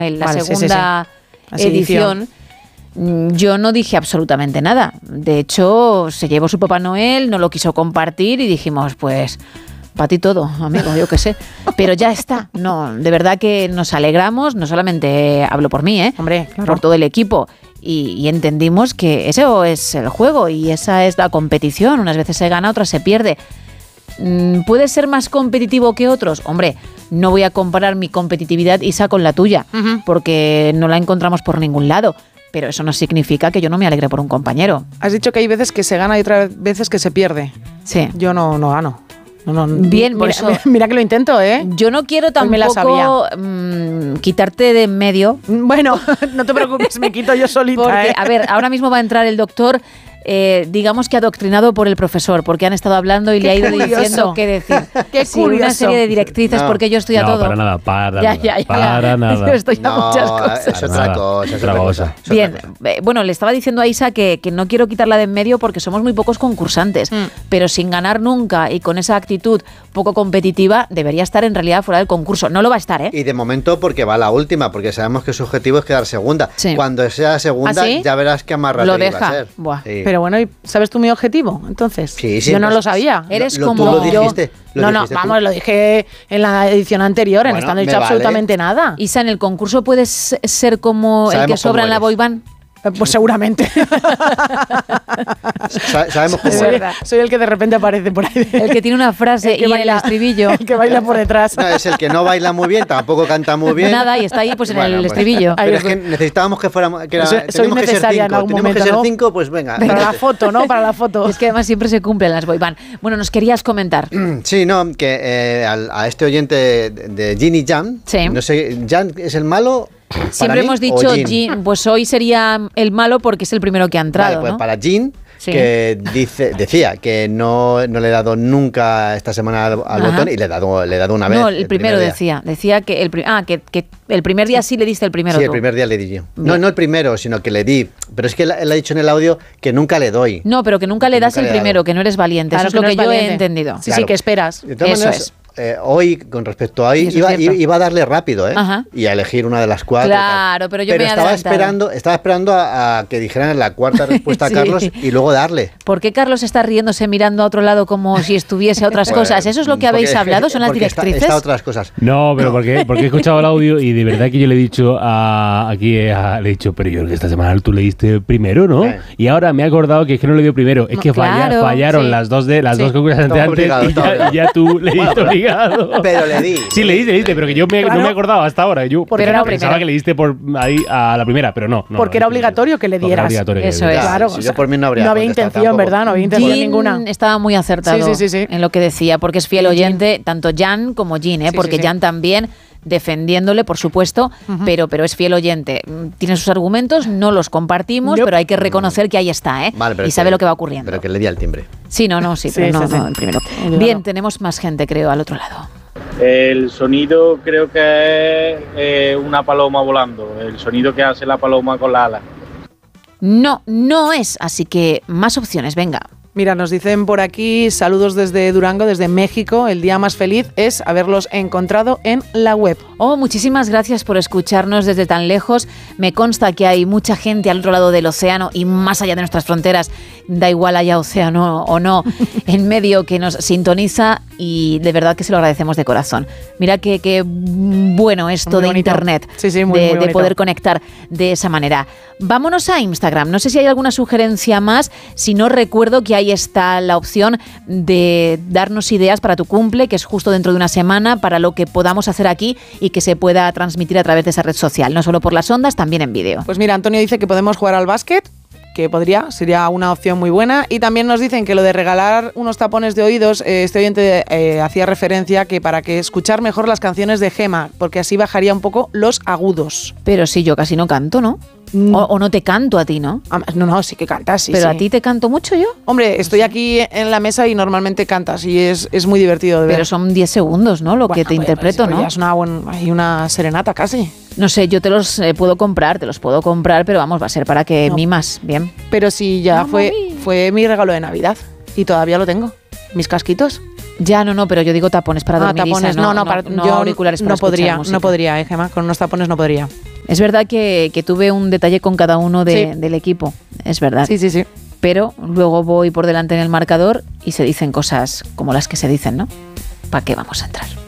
en la segunda edición, yo no dije absolutamente nada. De hecho, se llevó su Papá Noel, no lo quiso compartir y dijimos, pues, para ti todo, amigo, yo qué sé. Pero ya está. No, de verdad que nos alegramos, no solamente hablo por mí, Hombre, claro. por todo el equipo. Y entendimos que eso es el juego y esa es la competición. Unas veces se gana, otras se pierde. ¿Puede ser más competitivo que otros? Hombre, no voy a comparar mi competitividad, Isa, con la tuya, porque no la encontramos por ningún lado. Pero eso no significa que yo no me alegre por un compañero. Has dicho que hay veces que se gana y otras veces que se pierde. Sí. Yo no gano. No, bien, por mira, eso. Mira que lo intento, ¿eh? Yo no quiero tampoco me la sabía. quitarte de en medio. Bueno, no te preocupes, me quito yo solita, Porque, a ver, ahora mismo va a entrar el doctor, digamos que adoctrinado por el profesor, porque han estado hablando y le ha ido diciendo qué decir. Qué sí, curioso. una serie de directrices, porque yo estoy a todo. Para nada, para nada. Yo estoy a muchas cosas. Es otra cosa. Bien, bueno, le estaba diciendo a Isa que no quiero quitarla de en medio porque somos muy pocos concursantes, pero sin ganar nunca y con esa actitud poco competitiva debería estar en realidad fuera del concurso. No lo va a estar, ¿eh? Y de momento porque va a la última, porque sabemos que su objetivo es quedar segunda. Sí. Cuando sea segunda, ¿Ah, sí? ya verás qué amarrate Lo va deja. a ser. Buah. Sí. Pero bueno, ¿sabes tú mi objetivo? Entonces, Sí, yo no pues, lo sabía. Eres tú como lo dijiste. No, vamos, lo dije en la edición anterior, en Bueno, esta no he me dicho vale. absolutamente nada. Isa, ¿en el concurso puedes ser como el Sabemos que sobra cómo en la eres. boyband? Pues seguramente. Sabemos cómo soy, es. soy el que de repente aparece por ahí. El que tiene una frase El que y baila, el estribillo. El que baila por detrás. No, es el que no baila muy bien, tampoco canta muy bien. Nada, y está ahí pues en Bueno, el pues, estribillo. Pero es que necesitábamos que fuéramos. Soy Tenemos que ser necesaria en 5. algún Tenemos momento, que ser ¿no? 5, pues venga. Para la métete. foto, ¿no? Para la foto. Es que además siempre se cumplen las boyband. Bueno, nos querías comentar. Sí, no, que a este oyente de Jin y Jan, Sí. no sé, ¿Jan es el malo? para Siempre mí, hemos o dicho, Jin? Jin, pues hoy sería el malo porque es el primero que ha entrado, Vale, pues ¿no? para Jin, Sí. que decía que no le he dado nunca esta semana al botón y le he dado una vez. No, el primero primer día. decía que que el primer día sí le diste el primero Sí, tú. el primer día le di yo. Bien. No el primero, sino que le di. Pero es que él ha dicho en el audio que nunca le doy. No, pero que nunca le das Nunca el le he dado. primero, que no eres valiente. Claro, Eso es lo no que yo he valiente. entendido. Sí, Claro. sí, que esperas. De todas Eso maneras, hoy, con respecto a hoy, Eso es cierto. iba a darle rápido, Ajá. y a elegir una de las 4. Claro, pero yo me he estaba adelantado. esperando a que dijeran la cuarta respuesta Sí. a Carlos y luego darle. ¿Por qué Carlos está riéndose mirando a otro lado como si estuviese a otras Pues, cosas? ¿Eso es lo que habéis porque- hablado? ¿Son las porque directrices? Está otras cosas. No, pero porque he escuchado el audio y de verdad que yo le he dicho le he dicho, pero yo creo que esta semana tú le diste primero, ¿no? Y ahora me he acordado que es que no le dio primero. Es No, que claro, fallaron sí. las dos Sí. concursantes Estaba antes obligado, y estaba ya, obligado. y ya tú le diste obligado. Pero le di. Sí, le diste, pero que yo no me acordaba hasta ahora. Yo Porque era pensaba primero. que le diste por ahí a la primera, pero no. Porque era obligatorio que le Porque era dieras. obligatorio que Eso le es. dieras. Claro, Si o yo sea, por mí no habría había contestado intención, tampoco. ¿verdad? No había intención Jin ninguna. estaba muy acertado Sí. en lo que decía, porque es fiel oyente, tanto Jan como Jin, Sí, porque sí, sí. Jan también defendiéndole, por supuesto, pero es fiel oyente. Tiene sus argumentos, no los compartimos, Nope. pero hay que reconocer que ahí está, ¿eh? Vale, pero y sabe que- lo que va ocurriendo. Pero que le di al timbre. Sí, pero Sí, no, sí. no, el primero. Obligado. Bien, tenemos más gente, creo, al otro lado. El sonido creo que es una paloma volando, el sonido que hace la paloma con la ala. No es, así que más opciones, venga. Mira, nos dicen por aquí, saludos desde Durango, desde México. El día más feliz es haberlos encontrado en la web. Oh, muchísimas gracias por escucharnos desde tan lejos. Me consta que hay mucha gente al otro lado del océano y más allá de nuestras fronteras, da igual haya océano o no, en medio que nos sintoniza y de verdad que se lo agradecemos de corazón. Mira qué bueno esto Muy de bonito. Internet, Sí, muy de bonito. poder conectar de esa manera. Vámonos a Instagram. No sé si hay alguna sugerencia más. Si no, recuerdo que ahí está la opción de darnos ideas para tu cumple, que es justo dentro de una semana, para lo que podamos hacer aquí y que se pueda transmitir a través de esa red social, no solo por las ondas, también en vídeo. Pues mira, Antonio dice que podemos jugar al básquet, que sería una opción muy buena. Y también nos dicen que lo de regalar unos tapones de oídos, este oyente hacía referencia que para que escuchar mejor las canciones de Gema, porque así bajaría un poco los agudos. Pero sí, yo casi no canto, ¿no? O no te canto a ti, ¿no? No, sí que cantas, sí. Pero sí. a ti te canto mucho yo. Hombre, estoy aquí en la mesa y normalmente cantas y es muy divertido de ver. Pero son 10 segundos, ¿no? Lo que Bueno, te pues, interpreto, pues ¿no? ya es una serenata casi. No sé, yo te los puedo comprar, pero vamos, va a ser para que No. mimas, bien. Pero sí, ya Mamma mía. fue mi regalo de Navidad y todavía lo tengo. Mis casquitos. Ya, no, pero yo digo tapones para dormir. Tapones, Isa, no, yo auriculares para no podría, Gemma, con unos tapones no podría. Es verdad que tuve un detalle con cada uno del equipo, es verdad. Sí. Pero luego voy por delante en el marcador y se dicen cosas como las que se dicen, ¿no? ¿Para qué vamos a entrar?